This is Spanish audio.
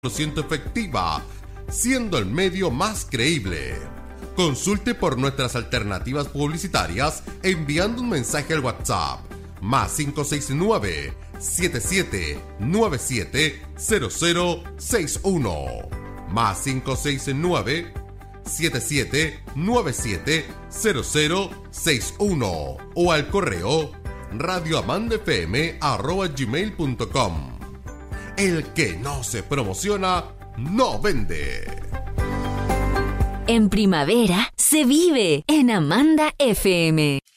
efectiva, siendo el medio más creíble. Consulte por nuestras alternativas publicitarias enviando un mensaje al WhatsApp más 569 7797 0061 más 569 7797 0061 o al correo radioamandafm@gmail.com. El que no se promociona, no vende. En primavera se vive en Amanda FM.